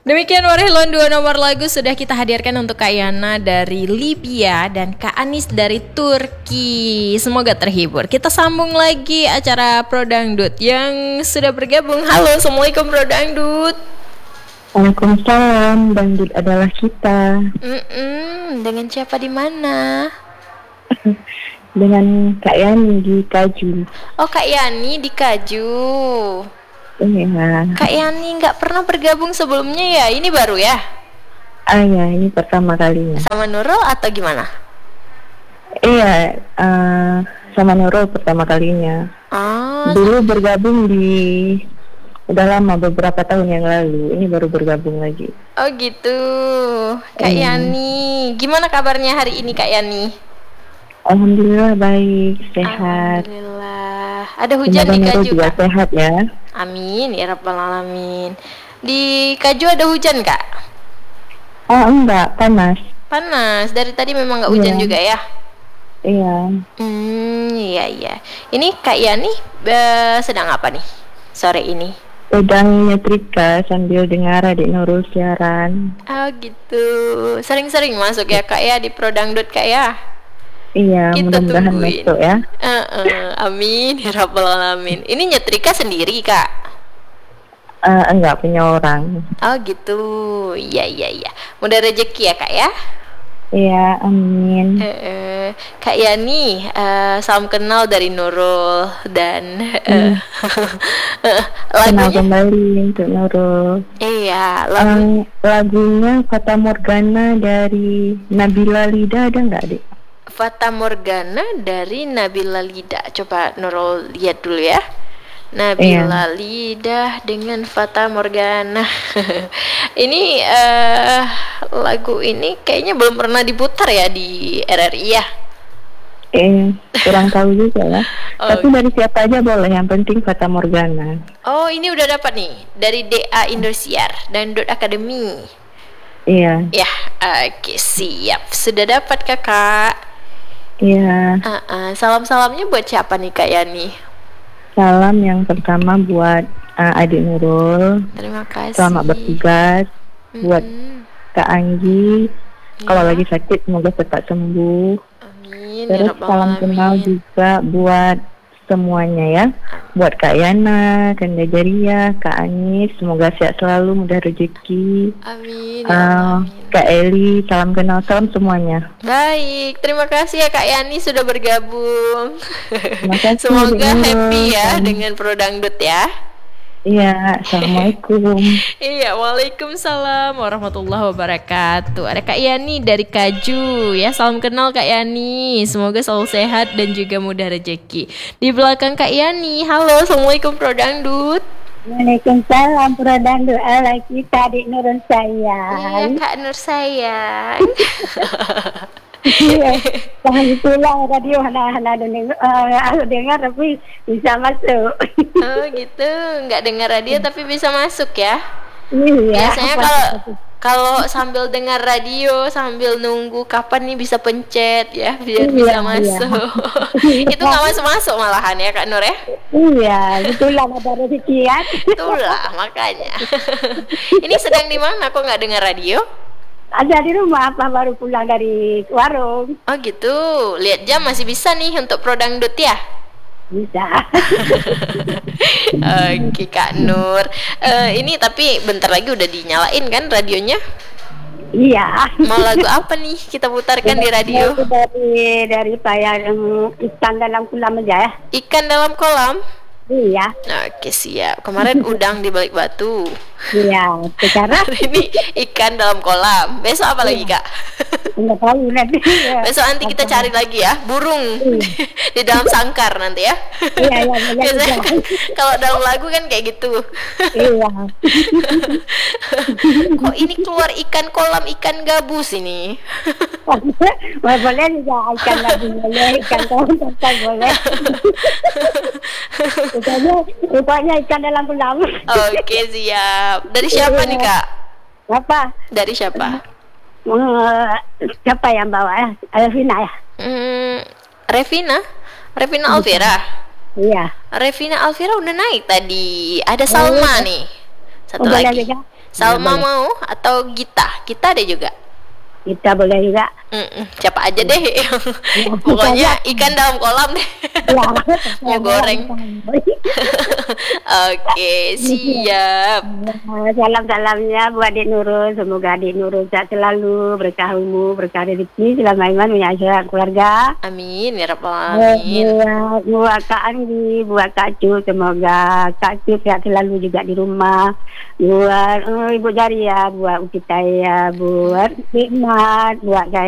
Demikian Warhelon, dua nomor lagu sudah kita hadirkan untuk Kak Yana dari Libya dan Kak Anis dari Turki. Semoga terhibur. Kita sambung lagi acara Pro Dangdut yang sudah bergabung. Halo, Assalamualaikum Pro Dangdut. Waalaikumsalam, dangdut adalah kita. Dengan siapa di mana? Dengan Kak Yani di Kaju. Oh, Kak Yani di Kaju. Iya. Kak Yani nggak pernah bergabung sebelumnya ya? Ini baru ya? Ya, ini pertama kalinya. Sama Nurul atau gimana? Iya, sama Nurul pertama kalinya. Dulu bergabung udah lama, beberapa tahun yang lalu. Ini baru bergabung lagi. Oh gitu. Kak Yani, gimana kabarnya hari ini Kak Yani? Alhamdulillah baik, sehat. Alhamdulillah. Ada hujan di Kaju juga Kak? Sehat ya. Amin ya rabbal alamin. Di Kaju ada hujan Kak? Enggak, panas. Panas. Dari tadi memang nggak hujan juga ya? Iya. Iya. Ini Kak Yani sedang apa nih sore ini? Sedang nyetrika sambil dengar adik Nurul siaran. Oh gitu. Sering-sering masuk ya Kak ya di Pro Dangdut Kak ya? Iya, kita mudah-mudahan tungguin. masuk ya. Amin ya rabbal alamin. Ini nyetrika sendiri Kak? Enggak, punya orang. Oh gitu. Iya. Mudah rezeki ya Kak ya? Iya, amin. Kak Yani, salam kenal dari Nurul dan Kenal kembali untuk Nurul. Iya, lagunya Fata Morgana dari Nabila Lida ada nggak, Dek? Fata Morgana dari Nabila Lida. Coba Nurul lihat dulu ya. Nabila Lida dengan Fata Morgana. Ini lagu ini kayaknya belum pernah diputar ya di RRI ya. Kurang tahu juga ya. Tapi dari siapa aja boleh, yang penting Fata Morgana. Oh, ini udah dapat nih dari DA Indosiar dan Dot Academy. Iya. Ya, oke, siap. Sudah dapat Kakak. Iya. Salam-salamnya buat siapa nih Kak Yani? Salam yang pertama buat adik Nurul. Terima kasih. Selamat bertugas. Buat Kak Anggi. Kalau lagi sakit semoga cepat sembuh. Amin. Terus salam kenal juga buat semuanya ya. Buat Kak Yana, Kanda Jaria, Kak Anis, semoga sehat selalu, mudah rezeki. Amin. Kak Eli, salam kenal, salam semuanya. Baik, terima kasih ya Kak Yani sudah bergabung. Terima kasih. Semoga happy ya dengan Pro Dangdut ya. Iya, assalamualaikum. Iya, waalaikumsalam warahmatullahi wabarakatuh. Ada Kak Yani dari Kaju ya. Salam kenal Kak Yani. Semoga selalu sehat dan juga mudah rezeki. Di belakang Kak Yani. Halo, assalamualaikum Pro Dangdut. Waalaikumsalam Pro Dangdut ala kita adik Nurul sayang. Iya Kak Nur sayang. Alhamdulillah radio ada dengar tapi bisa masuk. Oh gitu, nggak dengar radio tapi bisa masuk ya? Iya. Biasanya kalau sambil dengar radio sambil nunggu kapan nih bisa pencet ya biar bisa masuk. Itu nggak masuk malahan ya Kak Nur ya? Iya, itulah ada rezeki ya. Itulah makanya. Ini sedang di mana kok nggak dengar radio? Ada di rumah, apa baru pulang dari warung. Oh gitu, lihat jam masih bisa nih untuk Pro Dangdut ya? Bisa. Oke Kak Nur, ini tapi bentar lagi udah dinyalain kan radionya? Iya. Mau lagu apa nih kita putarkan di radio? Dari yang ikan dalam kolam aja ya. Ikan dalam kolam? Iya. Oke siap. Kemarin udang di balik batu. Iya. Sekarang hari ini ikan dalam kolam. Besok apa lagi Kak? Enggak tahu nanti. Besok nanti kita cari lagi ya burung di dalam sangkar nanti ya. Iya. Biasanya kan, kalau dalam lagu kan kayak gitu. Iya. Kok ini keluar ikan kolam ikan gabus ini? Boleh juga ikan lagi boleh, ikan kolam boleh. Rupanya ikan dalam kolam. Oke siap. Dari siapa nih Kak? Apa? Dari siapa? Siapa yang bawa? Alvina ya? Revina? Revina Alvira? Iya. Revina Alvira udah naik tadi. Ada Salma nih. Satu lagi. Salma mau atau Gita? Gita ada juga. Kita boleh juga. Siapa aja deh. Pokoknya ikan dalam kolam deh. Mau goreng. Oke, siap. Salam-salamnya buat Adik Nurul. Semoga Adik Nurul sehat selalu, berkah umur, berkah rezeki, selama iman menyayang keluarga. Amin ya rabbal alamin. Buat Kak Andi, buat Kak Cu, semoga Kak Cu sehat selalu juga di rumah. Buat Ibu Jaria, buat Uci Taya, buat Hikmat, buat saya.